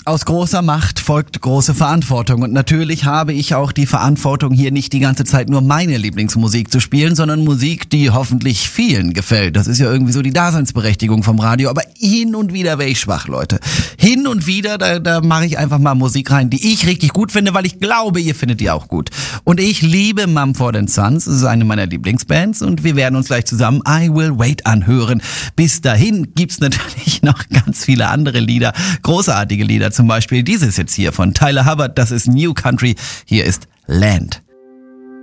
Aus großer Macht folgt große Verantwortung und natürlich habe ich auch die Verantwortung, hier nicht die ganze Zeit nur meine Lieblingsmusik zu spielen, sondern Musik, die hoffentlich vielen gefällt. Das ist ja irgendwie so die Daseinsberechtigung vom Radio, aber hin und wieder wäre ich schwach, Leute. Hin und wieder, da mache ich einfach mal Musik rein, die ich richtig gut finde, weil ich glaube, ihr findet die auch gut. Und ich liebe Mumford & Sons, das ist eine meiner Lieblingsbands und wir werden uns gleich zusammen I Will Wait anhören. Bis dahin gibt's natürlich noch ganz viele andere Lieder, großartige Lieder. Zum Beispiel dieses jetzt hier von Tyler Hubbard, das ist New Country, hier ist Land.